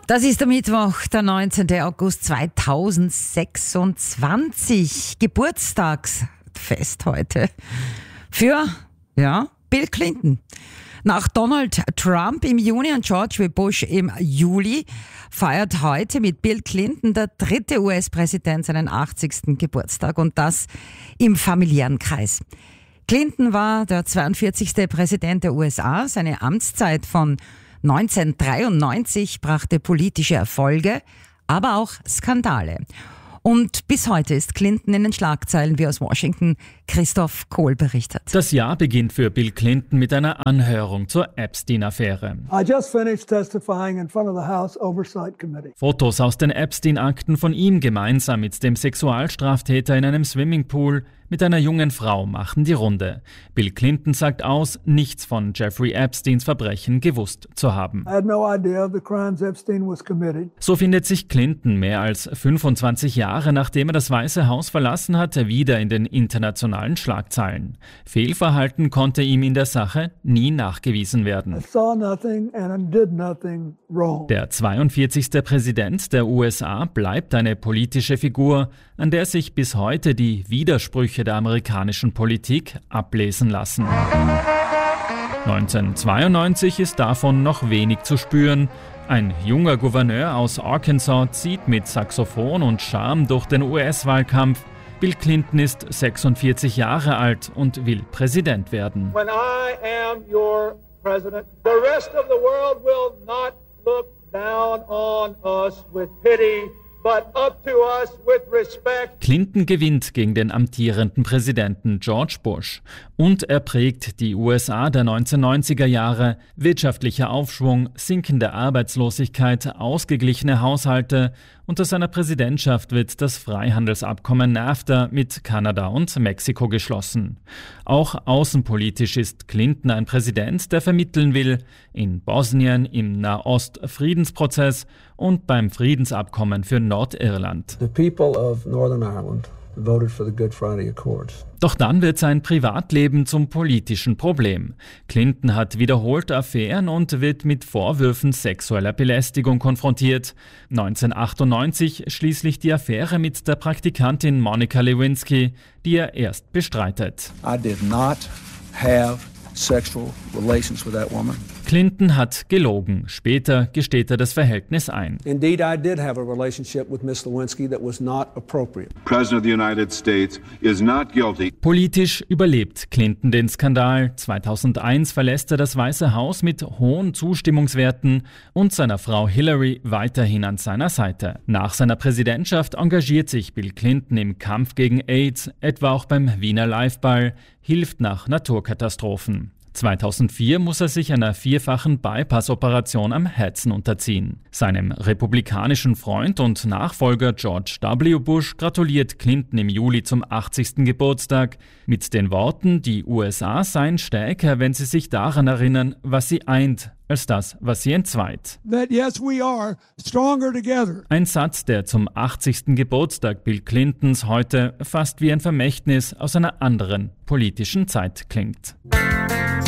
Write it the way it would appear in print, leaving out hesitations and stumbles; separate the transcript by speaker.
Speaker 1: Das ist der Mittwoch, der 19. August 2026. Geburtstagsfest heute für, Bill Clinton. Nach Donald Trump im Juni und George W. Bush im Juli feiert heute mit Bill Clinton der dritte US-Präsident seinen 80. Geburtstag und das im familiären Kreis. Clinton war der 42. Präsident der USA. Seine Amtszeit von 1993 brachte politische Erfolge, aber auch Skandale. Und bis heute ist Clinton in den Schlagzeilen, wie aus Washington Christoph Kohl berichtet.
Speaker 2: Das Jahr beginnt für Bill Clinton mit einer Anhörung zur Epstein-Affäre. Fotos aus den Epstein-Akten von ihm gemeinsam mit dem Sexualstraftäter in einem Swimmingpool mit einer jungen Frau machen die Runde. Bill Clinton sagt aus, nichts von Jeffrey Epsteins Verbrechen gewusst zu haben. So findet sich Clinton mehr als 25 Jahre, nachdem er das Weiße Haus verlassen hatte, wieder in den internationalen Schlagzeilen. Fehlverhalten konnte ihm in der Sache nie nachgewiesen werden. Der 42. Präsident der USA bleibt eine politische Figur, an der sich bis heute die Widersprüche der amerikanischen Politik ablesen lassen. 1992 ist davon noch wenig zu spüren. Ein junger Gouverneur aus Arkansas zieht mit Saxophon und Charme durch den US-Wahlkampf. Bill Clinton ist 46 Jahre alt und will Präsident werden.
Speaker 3: When I am your president, the rest of the world will not look down on us with pity, but up to us with respect.
Speaker 2: Clinton gewinnt gegen den amtierenden Präsidenten George Bush und er prägt die USA der 1990er Jahre. Wirtschaftlicher Aufschwung, sinkende Arbeitslosigkeit, ausgeglichene Haushalte. Unter seiner Präsidentschaft wird das Freihandelsabkommen NAFTA mit Kanada und Mexiko geschlossen. Auch außenpolitisch ist Clinton ein Präsident, der vermitteln will. In Bosnien, im Nahost-Friedensprozess und beim Friedensabkommen für Nordirland.
Speaker 4: The people of Northern Ireland voted for the Good Friday Accords.
Speaker 2: Doch dann wird sein Privatleben zum politischen Problem. Clinton hat wiederholt Affären und wird mit Vorwürfen sexueller Belästigung konfrontiert. 1998 schließlich die Affäre mit der Praktikantin Monica Lewinsky, die er erst bestreitet.
Speaker 4: I did not have sexual relations with that woman.
Speaker 2: Clinton hat gelogen. Später gesteht er das Verhältnis ein.
Speaker 4: Indeed, I did have a relationship with Miss Lewinsky that was not appropriate.
Speaker 5: President of the United States is not guilty.
Speaker 2: Politisch überlebt Clinton den Skandal. 2001 verlässt er das Weiße Haus mit hohen Zustimmungswerten und seiner Frau Hillary weiterhin an seiner Seite. Nach seiner Präsidentschaft engagiert sich Bill Clinton im Kampf gegen AIDS, etwa auch beim Wiener Liveball, hilft nach Naturkatastrophen. 2004 muss er sich einer 4-fachen Bypass-Operation am Herzen unterziehen. Seinem republikanischen Freund und Nachfolger George W. Bush gratuliert Clinton im Juli zum 80. Geburtstag mit den Worten, die USA seien stärker, wenn sie sich daran erinnern, was sie eint, als das, was sie entzweit.
Speaker 3: That yes, we are stronger together.
Speaker 2: Ein Satz, der zum 80. Geburtstag Bill Clintons heute fast wie ein Vermächtnis aus einer anderen politischen Zeit klingt.